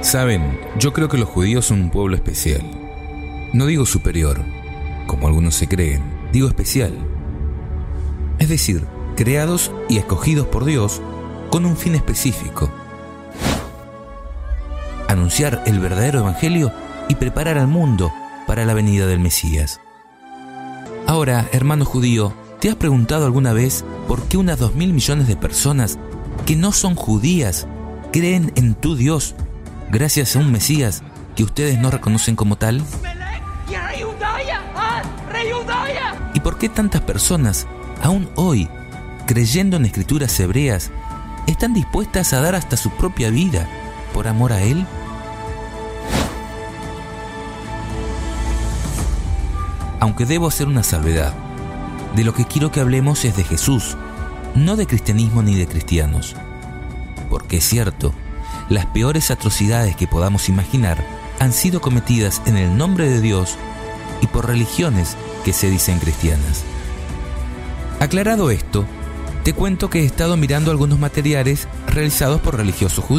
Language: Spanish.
Saben, yo creo que los judíos son un pueblo especial. No digo superior, como algunos se creen, digo especial. Es decir, creados y escogidos por Dios con un fin específico: anunciar el verdadero evangelio y preparar al mundo para la venida del Mesías. Ahora, hermano judío, ¿te has preguntado alguna vez por qué unas 2.000 millones de personas que no son judías creen en tu Dios gracias a un Mesías que ustedes no reconocen como tal? ¿Y por qué tantas personas, aún hoy, creyendo en escrituras hebreas, están dispuestas a dar hasta su propia vida por amor a Él? Aunque debo hacer una salvedad, de lo que quiero que hablemos es de Jesús, no de cristianismo ni de cristianos. Porque es cierto, las peores atrocidades que podamos imaginar han sido cometidas en el nombre de Dios y por religiones que se dicen cristianas. Aclarado esto, te cuento que he estado mirando algunos materiales realizados por religiosos judíos.